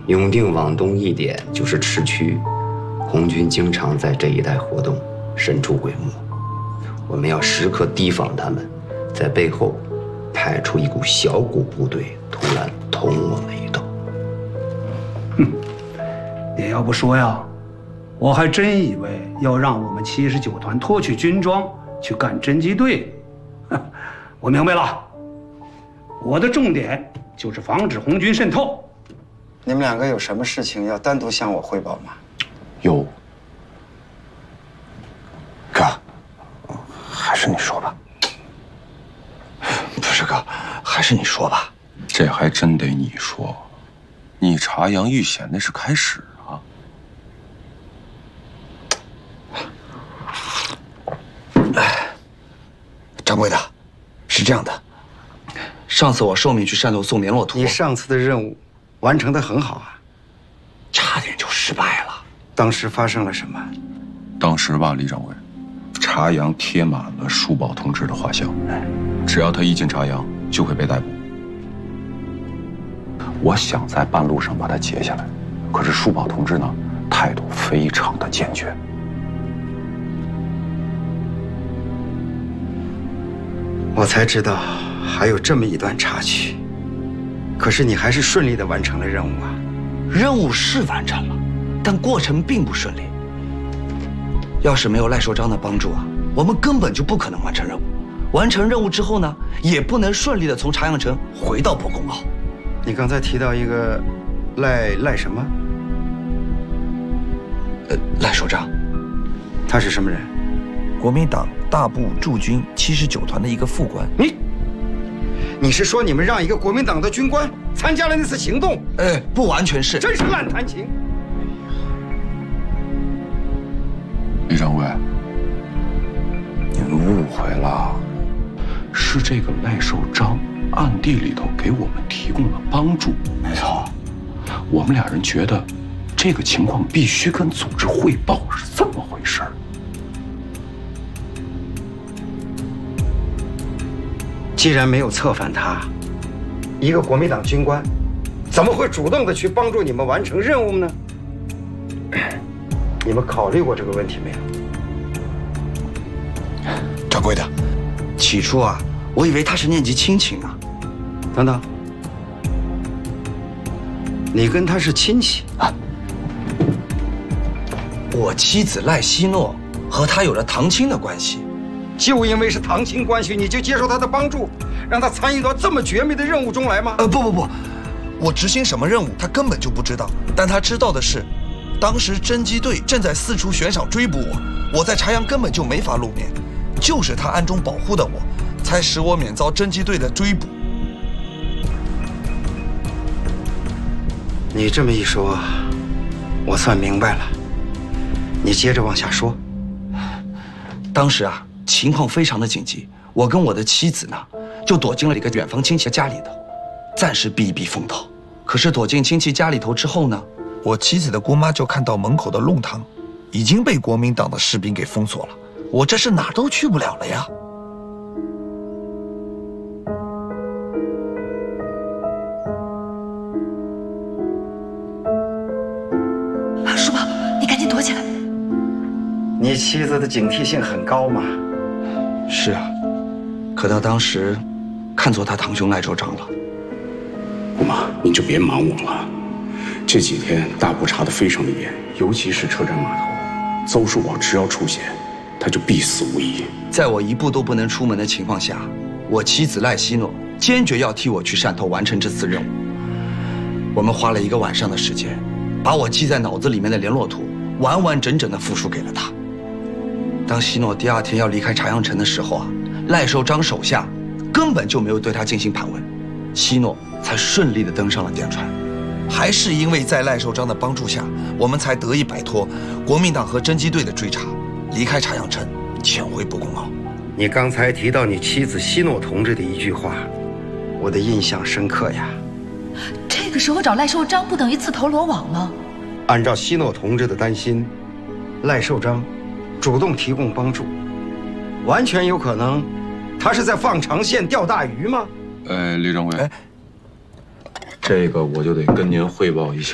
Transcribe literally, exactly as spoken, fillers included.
永定往东一点就是赤区，红军经常在这一带活动，神出鬼没。我们要时刻提防他们，在背后派出一股小股部队，突然捅我们一刀。 哼，你要不说呀，我还真以为要让我们七十九团脱去军装去干侦缉队。我明白了，我的重点就是防止红军渗透。 你们两个有什么事情要单独向我汇报吗？ 有。哥，还是你说吧。不是哥，还是你说吧。 这还真得你说，你茶阳遇险那是开始啊。 哎，掌柜的，是这样的，上次我受命去汕头送联络图， 你上次的任务完成得很好啊， 差点就失败了。 当时发生了什么？ 当时吧，李掌柜，茶阳贴满了树宝同志的画像，只要他一进茶阳，就会被逮捕。我想在半路上把他截下来，可是树宝同志呢，态度非常的坚决。 我才知道还有这么一段插曲，可是你还是顺利的完成了任务啊。 任务是完成了，但过程并不顺利。要是没有赖寿章的帮助啊，我们根本就不可能完成任务。完成任务之后呢，也不能顺利的从茶阳城回到博公坳。 你刚才提到一个赖赖什么？ 呃，赖寿章， 他是什么人？ 国民党大部驻军七十九团的一个副官。 你，你是说你们让一个国民党的军官参加了那次行动？ 哎，不完全是， 真是烂弹琴。 李掌柜，您误会了，是这个赖寿章暗地里头给我们提供了帮助。 没错， 我们俩人觉得这个情况必须跟组织汇报，是这么回事儿。 既然没有策反他，一个国民党军官怎么会主动的去帮助你们完成任务呢？你们考虑过这个问题没有？ 掌柜的，起初啊，我以为他是念及亲情啊。 等等，你跟他是亲戚啊？ 我妻子赖希诺和他有了堂亲的关系。 就因为是堂亲关系，你就接受他的帮助，让他参与到这么绝密的任务中来吗？ 呃，不不不，我执行什么任务他根本就不知道，但他知道的是，当时侦缉队正在四处悬赏追捕我，我在茶阳根本就没法露面，就是他暗中保护的我，才使我免遭侦缉队的追捕。 你这么一说，我算明白了。你接着往下说。 当时啊，情况非常的紧急，我跟我的妻子呢，就躲进了一个远房亲戚的家里头，暂时避一避风头。可是躲进亲戚家里头之后呢， 我妻子的姑妈就看到门口的弄堂已经被国民党的士兵给封锁了，我这是哪都去不了了呀。 叔宝，你赶紧躲起来！ 你妻子的警惕性很高嘛？ 是啊，可他当时看错他堂兄赖寿章了。 姑妈，您就别瞒我了。这几天大部查得非常的严，尤其是车站码头，邹树宝只要出现，他就必死无疑。 在我一步都不能出门的情况下，我妻子赖希诺坚决要替我去汕头完成这次任务。我们花了一个晚上的时间，把我记在脑子里面的联络图完完整整的复述给了他。当希诺第二天要离开茶阳城的时候啊，赖寿章手下根本就没有对他进行盘问，希诺才顺利的登上了电船。 还是因为在赖寿章的帮助下，我们才得以摆脱国民党和侦缉队的追查，离开茶阳城，潜回博公坳。 你刚才提到你妻子希诺同志的一句话，我的印象深刻呀。 这个时候找赖寿章不等于自投罗网吗？ 按照希诺同志的担心，赖寿章主动提供帮助，完全有可能他是在放长线钓大鱼吗？ 哎，李掌柜， 哎， 这个我就得跟您汇报一下。